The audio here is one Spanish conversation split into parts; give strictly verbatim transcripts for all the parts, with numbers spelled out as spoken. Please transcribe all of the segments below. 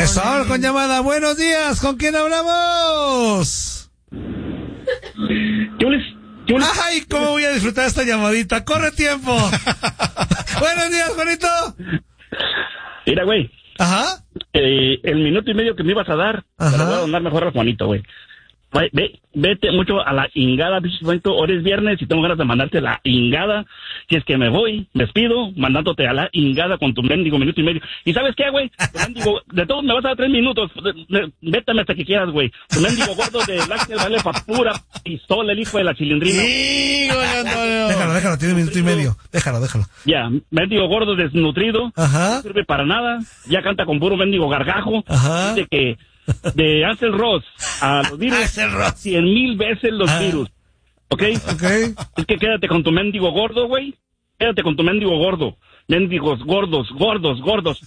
Eso, ahora con llamada. Buenos días, ¿con quién hablamos? Jules, Jules. Ay, ¿cómo voy a disfrutar esta llamadita? ¡Corre tiempo! Buenos días, Juanito. Mira, güey. Ajá. Eh, el minuto y medio que me ibas a dar, Ajá. te lo voy a donar mejor a Juanito, güey. Ve, ve, vete mucho a la ingada, bicho, Juanito. Ahora es viernes y tengo ganas de mandarte la ingada. Si es que me voy, despido, mandándote a la ingada con tu mendigo minuto y medio. ¿Y sabes qué, güey? Tu mendigo, de todos me vas a dar tres minutos. Vétame hasta que quieras, güey. Tu mendigo gordo de lácteo vale pa' pura pistola, el hijo de la chilindrina. Sí, Antonio. Déjalo, déjalo, tiene un minuto y medio. Déjalo, déjalo. Ya, mendigo gordo desnutrido. Ajá. No sirve para nada. Ya canta con puro mendigo gargajo. Ajá. Dice que de Ansel Ross a los virus, cien mil veces los ah. virus. ¿Ok? Ok. Es que quédate con tu mendigo gordo, güey. Quédate con tu mendigo gordo. Mendigos gordos, gordos, gordos.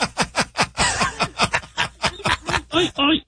Ay, ay.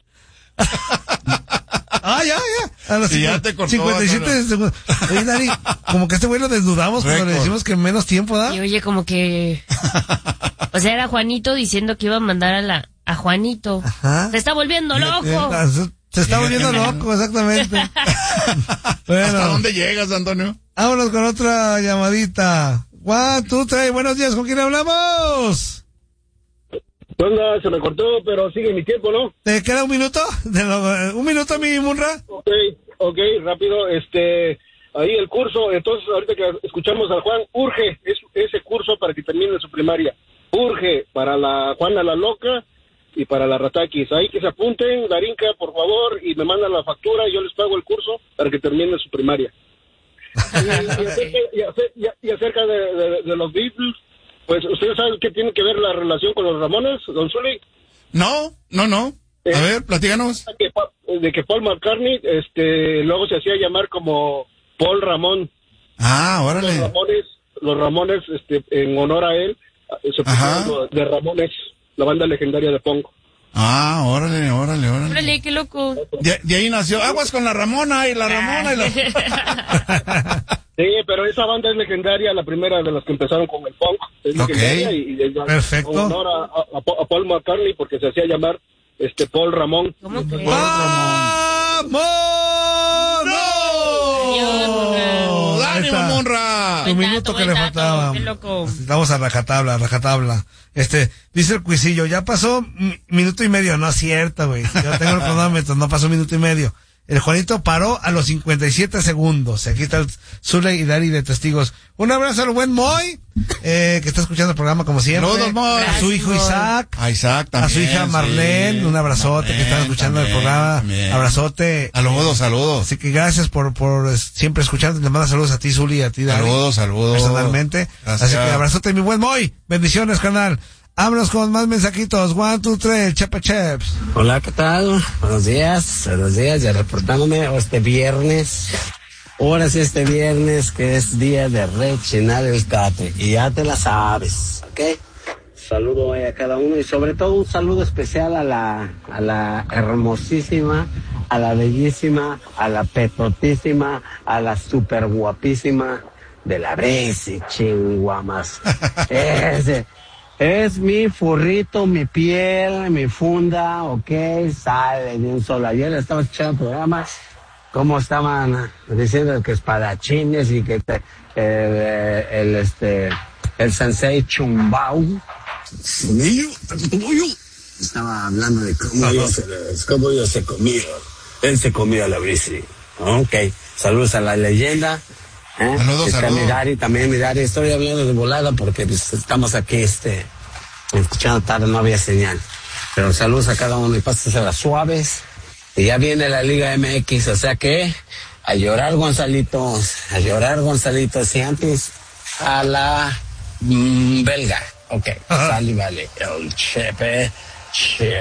Ah, ya, ya. A los y ya te cortó, cincuenta y siete no, no. segundos. Oye, Dani, como que este güey lo desnudamos cuando le decimos que menos tiempo da. Y oye, como que... O sea, era Juanito diciendo que iba a mandar a la... a Juanito. Ajá. Se está volviendo loco. Se, se está volviendo loco, exactamente. Bueno, ¿hasta dónde llegas, Antonio? Vámonos con otra llamadita. One, two, three. Buenos días, ¿con quién hablamos? Onda, se me cortó, pero sigue mi tiempo, ¿no? ¿Te queda un minuto? ¿Un minuto, mi Munra? Ok, ok, rápido. Este, ahí el curso, entonces ahorita que escuchamos a Juan, urge es, ese curso para que termine su primaria. Urge para la Juana la Loca y para la Ratakis. Ahí que se apunten, Darinka, por favor, y me mandan la factura y yo les pago el curso para que termine su primaria. y, y, acerca, y, acerca, y acerca de, de, de los Beatles, pues, ¿ustedes saben qué tiene que ver la relación con los Ramones, don Zuli? No, no, no. A eh, ver, platícanos. De que Paul McCartney, este, luego se hacía llamar como Paul Ramón. Ah, órale. Los Ramones, los Ramones, este, en honor a él, se pusieron de Ramones, la banda legendaria de Pongo. Ah, órale, órale, órale. Órale, qué loco. De, de ahí nació Aguas con la Ramona y la Ramona y la... Sí, pero esa banda es legendaria, la primera de las que empezaron con el punk. Es legendaria okay. y, y, y perfecto. En honor a, a, a Paul McCartney porque se hacía llamar este Paul Ramón. ¿Cómo que? Paul Ramón. ¡No! ¡Ánimo, Monra! Un minuto que le faltaba. Qué loco. Vamos a rajatabla, rajatabla. Este, dice el cuisillo, ya pasó m- minuto y medio. No es cierto, güey. Yo tengo el cronómetro, no pasó minuto y medio. El Juanito paró a los cincuenta y siete segundos. Aquí está el Zule y Dari de testigos. Un abrazo al buen Moy, eh, que está escuchando el programa como siempre. Saludos, Moy. A su hijo Isaac. A Isaac también. A su hija Marlene, sí. Un abrazote también, que están escuchando también, el programa. También. Abrazote. Saludos, saludos. Así que gracias por, por siempre escuchando. Le mando saludos a ti, Zuli, y a ti, Dari. Saludos, saludos. Personalmente. Gracias. Así que abrazote, mi buen Moy. Bendiciones, canal. Vámonos con más mensajitos. One, two, three, Chepa Cheps. Hola, ¿qué tal? Buenos días, buenos días, ya reportándome este viernes. Ahora sí, este viernes, que es día de rechinar el cate. Y ya te la sabes, ¿ok? Saludo a cada uno y sobre todo un saludo especial a la, a la hermosísima, a la bellísima, a la petotísima, a la super guapísima de la Bresi, chinguamas. Ese. Es mi furrito, mi piel, mi funda, ok, sale de un solo. Ayer estaba escuchando programas, cómo estaban diciendo que espadachines y que te, eh, el, este, el sensei Chumbao, estaba hablando de cómo ellos se, cómo ellos se comían. Él se comía la brisi. Ok, saludos a la leyenda. ¿Eh? Saludos, Está saludos. mi Dari, también mi Dari, estoy hablando de volada porque pues, estamos aquí este escuchando tarde, no había señal. Pero saludos a cada uno y pásensela suaves. Y ya viene la Liga M X, o sea que a llorar Gonzalitos, a llorar Gonzalitos y antes a la mmm, belga. Ok, sale y vale. El chepe, che.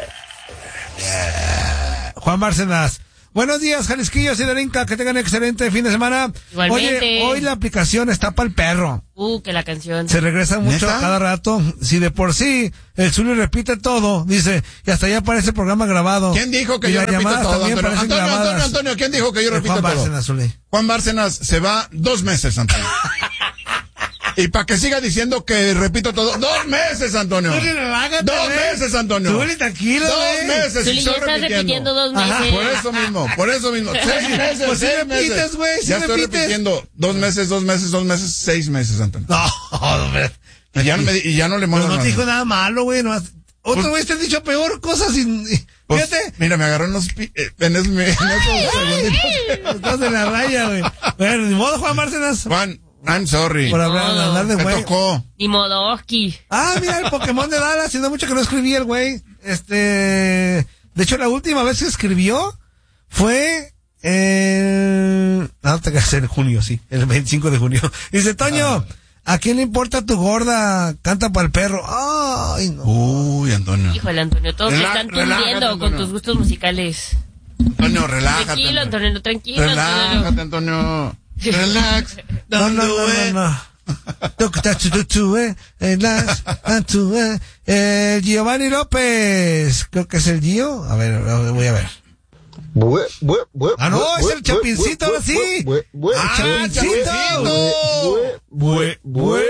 Yeah. Juan Bárcenas. Buenos días, Jalisquillos y Darinka, que tengan excelente fin de semana. Igualmente. Oye, hoy la aplicación está para el perro. Uh, que la canción. Se regresa mucho ¿Neta? cada rato. Si de por sí el Zuli repite todo, dice, y hasta ya aparece el programa grabado. ¿Quién dijo que y yo las repito llamadas todo, también Antonio? parecen Antonio, grabadas. Antonio, Antonio, ¿quién dijo que yo El repito Juan todo? Bárcenas, Zuli. Juan Bárcenas se va dos meses, Antonio. Y para que siga diciendo que repito todo. Dos meses, Antonio. Relájate, dos güey. meses, Antonio. Súbele tranquilo, Dos güey. meses. Zuli, y ya estoy estás repitiendo dos Ajá, meses. por eso mismo, por eso mismo. Seis meses, Pues sí seis repites, meses. güey, sí ya estoy repites. repitiendo. Dos meses, dos meses, dos meses, seis meses, Antonio. No, hombre. Y ya no, me, y ya no le Pero mando no nada. te dijo nada malo, güey. No, otro Pues- güey te ha dicho peor cosas y, y- Pues, fíjate. mira, me agarró en los pi- eh, en, esos, en esos segunditos. Estás en la raya, güey. Bueno, ni modo, Juan Bárcenas. Juan, I'm sorry. Por hablar, No, hablar de Me güey. tocó. Ni Modoski. Ah, mira, el Pokémon de Dallas. Hace mucho que no escribía el güey. Este, de hecho, la última vez que escribió fue el, no te creas, en junio, sí, el veinticinco de junio. Dice, Toño, ¿a quién le importa tu gorda? Canta para el perro. Ay, no. Uy, Antonio. Híjole, Antonio, todos te Relá- están relájate, tundiendo con Antonio. tus gustos musicales. Antonio, relájate. Tranquilo, Antonio. Antonio, tranquilo, Relájate, Antonio. Antonio. Relax. No, no, no, no, no. Toc, tac, tu, tu, tu, eh, eh, las, ah, tu, eh. Eh, Giovanni López, creo que es el Gio. A ver, a ver, voy a ver. Bue, bue, bue, Ah, no, bue, es bue, el Chapincito, bue, ahora sí. bue, bue, bue, Ah, bue, Chapincito. bue, bue, bue,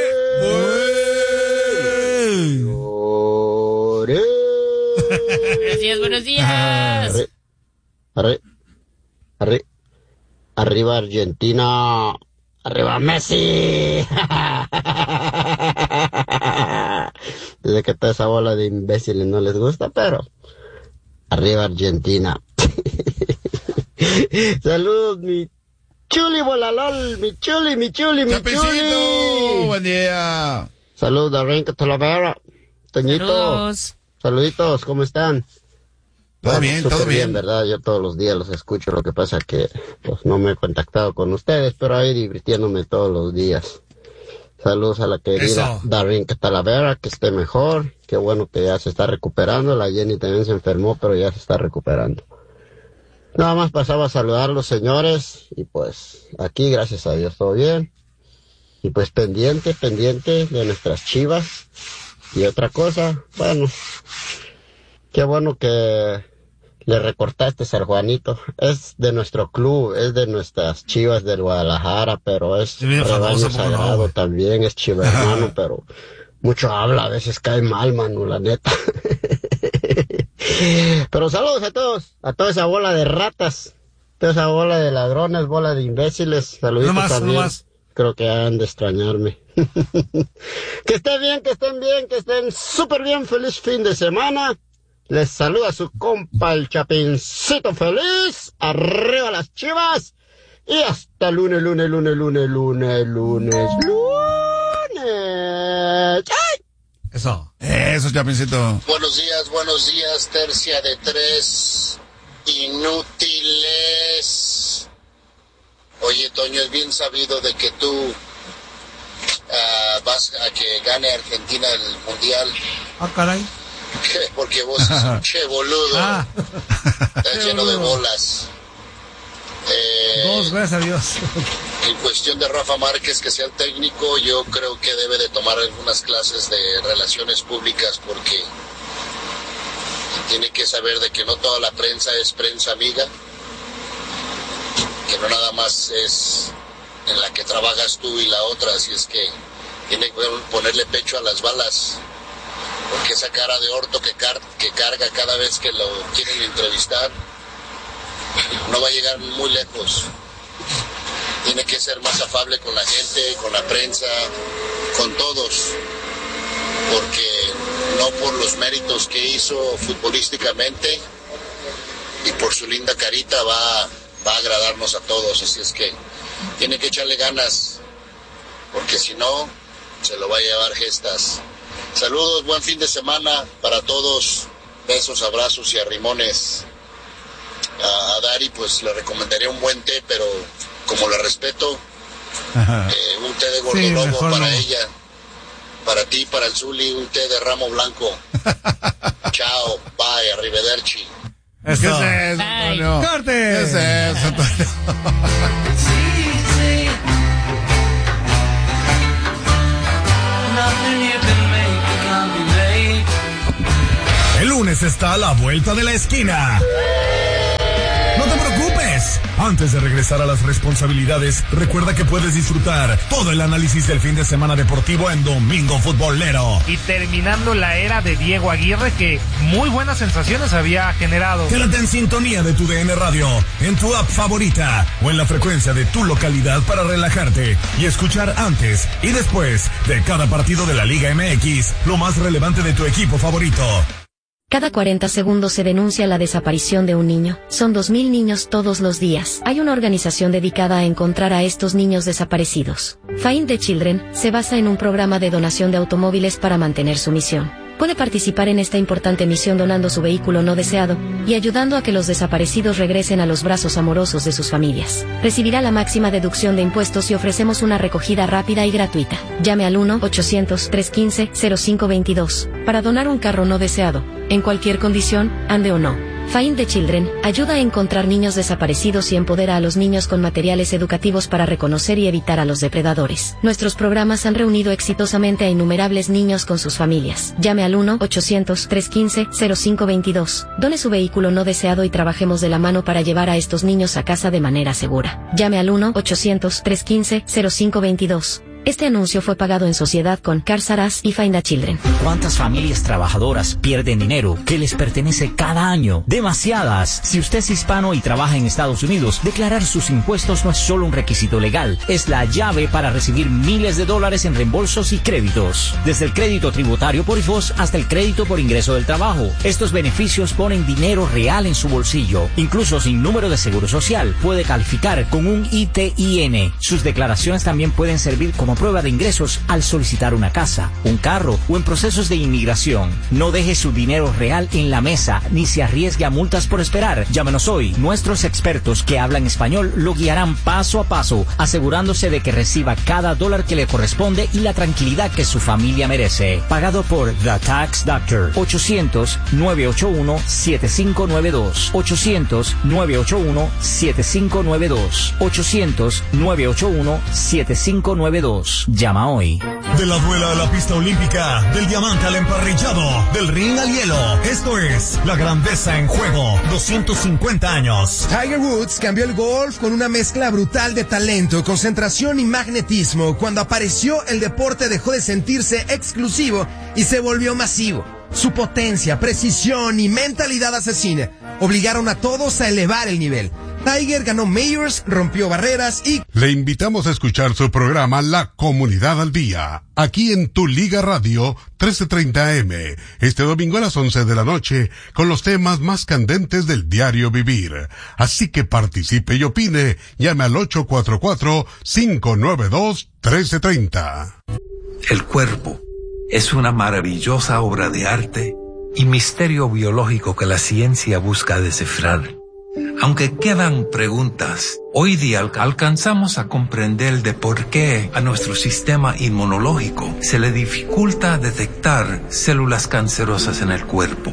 Bue- Lloré. Buenos días, buenos días. Arre, arre, arre, arriba Argentina, arriba Messi. Desde que toda esa bola de imbéciles no les gusta, pero arriba Argentina. Saludos, mi chuli bolalol, mi chuli, mi chuli, mi Chapincito, chuli. buen día. Saludos, Darren Catalavera. Toñito, Saludos. saluditos, ¿cómo están? Todo bien, súper todo bien. ¿verdad? Yo todos los días los escucho, lo que pasa que pues no me he contactado con ustedes, pero ahí divirtiéndome todos los días. Saludos a la querida Eso. Darren Catalavera, que esté mejor, qué bueno que ya se está recuperando, la Jenny también se enfermó, pero ya se está recuperando. Nada más pasaba a saludar a los señores, y pues aquí, gracias a Dios, todo bien. Y pues pendiente, pendiente de nuestras Chivas. Y otra cosa, bueno, qué bueno que le recortaste al Juanito. Es de nuestro club, es de nuestras Chivas del Guadalajara, pero es Sí, bien rebaño famoso, ¿cómo no, sagrado güey? también, es chiva hermano, pero mucho habla, a veces cae mal, mano, la neta. Pero saludos a todos, a toda esa bola de ratas, toda esa bola de ladrones, bola de imbéciles, saluditos No más, no también. más. Creo que han de extrañarme. Que estén bien, que estén bien, que estén súper bien. Feliz fin de semana. Les saluda su compa el Chapincito feliz. Arriba las Chivas. Y hasta lunes, lunes, lunes, lunes, lunes, lunes, lunes. ¡Ay! Eso. Eso, Chapincito. Buenos días, buenos días, tercia de tres inútiles. Oye, Toño, es bien sabido de que tú ah, vas a que gane Argentina el Mundial, Ah, caray. porque vos sos un che boludo, Ah, estás lleno de bolas. Eh, dos, gracias a Dios. En cuestión de Rafa Márquez, que sea el técnico, yo creo que debe de tomar algunas clases de relaciones públicas, porque tiene que saber de que no toda la prensa es prensa amiga, que no nada más es en la que trabajas tú y la otra, así es que tiene que ponerle pecho a las balas, porque esa cara de orto que, car que carga cada vez que lo quieren entrevistar no va a llegar muy lejos. Tiene que ser más afable con la gente, con la prensa, con todos, porque no por los méritos que hizo futbolísticamente y por su linda carita va, va a agradarnos a todos, así es que tiene que echarle ganas, porque si no, se lo va a llevar gestas. Saludos, buen fin de semana para todos, besos, abrazos y arrimones. A Dari pues le recomendaría un buen té, pero como la respeto, eh, un té de Sí, gordolobo mejor para no. ella, para ti, para el Zuli, un té de ramo blanco. Chao, bye, arrivederci. Eso. ¿Qué es eso, Bye. Antonio? ¡Corte! ¿Qué es eso, Antonio? El lunes está a la vuelta de la esquina. No te preocupes, vez. Antes de regresar a las responsabilidades, recuerda que puedes disfrutar todo el análisis del fin de semana deportivo en Domingo Futbolero. Y terminando la era de Diego Aguirre, que muy buenas sensaciones había generado. Quédate en sintonía de tu D N Radio, en tu app favorita o en la frecuencia de tu localidad para relajarte y escuchar antes y después de cada partido de la Liga M X lo más relevante de tu equipo favorito. Cada cuarenta segundos se denuncia la desaparición de un niño. Son dos mil niños todos los días. Hay una organización dedicada a encontrar a estos niños desaparecidos. Find the Children se basa en un programa de donación de automóviles para mantener su misión. Puede participar en esta importante misión donando su vehículo no deseado y ayudando a que los desaparecidos regresen a los brazos amorosos de sus familias. Recibirá la máxima deducción de impuestos y ofrecemos una recogida rápida y gratuita. Llame al uno ochocientos, trescientos quince, cero cinco veintidós para donar un carro no deseado, en cualquier condición, ande o no. Find the Children ayuda a encontrar niños desaparecidos y empodera a los niños con materiales educativos para reconocer y evitar a los depredadores. Nuestros programas han reunido exitosamente a innumerables niños con sus familias. Llame al uno ochocientos, trescientos quince, cero cinco veintidós. Done su vehículo no deseado y trabajemos de la mano para llevar a estos niños a casa de manera segura. Llame al uno ochocientos, trescientos quince, cero cinco veintidós. Este anuncio fue pagado en sociedad con Cars R Us y Find the Children. ¿Cuántas familias trabajadoras pierden dinero que les pertenece cada año? Demasiadas. Si usted es hispano y trabaja en Estados Unidos, declarar sus impuestos no es solo un requisito legal, es la llave para recibir miles de dólares en reembolsos y créditos. Desde el crédito tributario por I F O S hasta el crédito por ingreso del trabajo. Estos beneficios ponen dinero real en su bolsillo. Incluso sin número de seguro social, puede calificar con un I T I N. Sus declaraciones también pueden servir como prueba de ingresos al solicitar una casa, un carro o en procesos de inmigración. No deje su dinero real en la mesa ni se arriesgue a multas por esperar. Llámenos hoy. Nuestros expertos que hablan español lo guiarán paso a paso, asegurándose de que reciba cada dólar que le corresponde y la tranquilidad que su familia merece. Pagado por The Tax Doctor. ochocientos, nueve ocho uno, siete cinco nueve dos. ochocientos, nueve ocho uno, siete cinco nueve dos. ochocientos, nueve ocho uno, siete cinco nueve dos. Llama hoy. De la duela a la pista olímpica, del diamante al emparrillado, del ring al hielo. Esto es la grandeza en juego. doscientos cincuenta años. Tiger Woods cambió el golf con una mezcla brutal de talento, concentración y magnetismo. Cuando apareció, el deporte dejó de sentirse exclusivo y se volvió masivo. Su potencia, precisión y mentalidad asesina obligaron a todos a elevar el nivel. Tiger ganó Majors, rompió barreras y... Le invitamos a escuchar su programa La Comunidad al Día, aquí en Tu Liga Radio trece treinta A M, este domingo a las once de la noche, con los temas más candentes del diario vivir. Así que participe y opine, llame al ocho cuatro cuatro, cinco nueve dos, uno tres tres cero. El cuerpo es una maravillosa obra de arte y misterio biológico que la ciencia busca descifrar. Aunque quedan preguntas, hoy día alcanzamos a comprender de por qué a nuestro sistema inmunológico se le dificulta detectar células cancerosas en el cuerpo.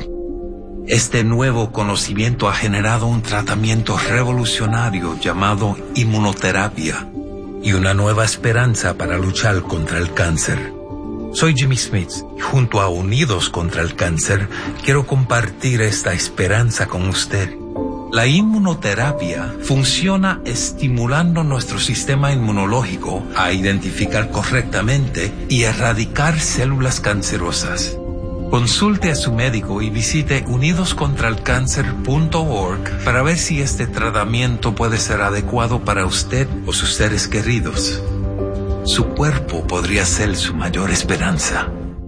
Este nuevo conocimiento ha generado un tratamiento revolucionario llamado inmunoterapia y una nueva esperanza para luchar contra el cáncer. Soy Jimmy Smith y junto a Unidos contra el Cáncer quiero compartir esta esperanza con usted. La inmunoterapia funciona estimulando nuestro sistema inmunológico a identificar correctamente y erradicar células cancerosas. Consulte a su médico y visite unidos contra el cáncer punto org para ver si este tratamiento puede ser adecuado para usted o sus seres queridos. Su cuerpo podría ser su mayor esperanza.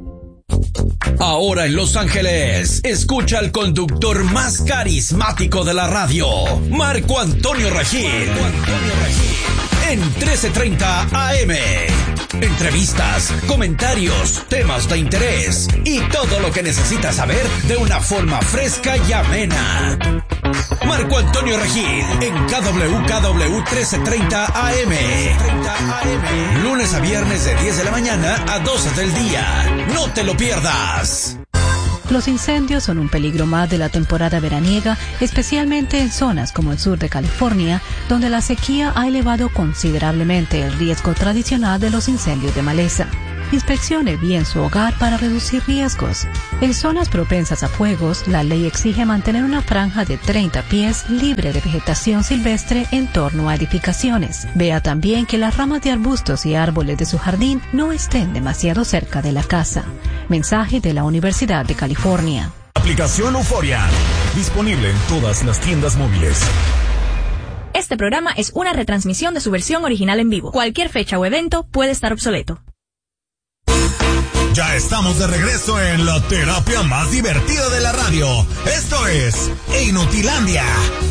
Ahora en Los Ángeles, escucha al conductor más carismático de la radio, Marco Antonio Regil. Marco Antonio Regil. En trece treinta A M. Entrevistas, comentarios, temas de interés y todo lo que necesitas saber de una forma fresca y amena. Marco Antonio Regil en K W K W trece treinta A M. Lunes a viernes de diez de la mañana a doce del día. No te lo pierdas. Los incendios son un peligro más de la temporada veraniega, especialmente en zonas como el sur de California, donde la sequía ha elevado considerablemente el riesgo tradicional de los incendios de maleza. Inspeccione bien su hogar para reducir riesgos. En zonas propensas a fuegos, la ley exige mantener una franja de treinta pies libre de vegetación silvestre en torno a edificaciones. Vea también que las ramas de arbustos y árboles de su jardín no estén demasiado cerca de la casa. Mensaje de la Universidad de California. Aplicación Euforia. Disponible en todas las tiendas móviles. Este programa es una retransmisión de su versión original en vivo. Cualquier fecha o evento puede estar obsoleto. Ya estamos de regreso en la terapia más divertida de la radio. Esto es Inutilandia.